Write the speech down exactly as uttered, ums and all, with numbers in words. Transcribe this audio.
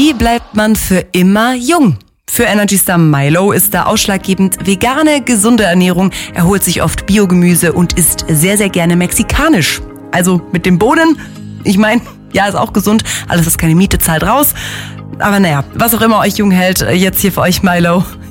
Wie bleibt man für immer jung? Für Energy Star Milo ist da ausschlaggebend vegane, gesunde Ernährung. Er holt sich oft Biogemüse und isst sehr, sehr gerne mexikanisch. Also mit dem Bohnen, ich meine, ja, ist auch gesund. Alles, was keine Miete zahlt, raus. Aber naja, was auch immer euch jung hält, jetzt hier für euch Milo.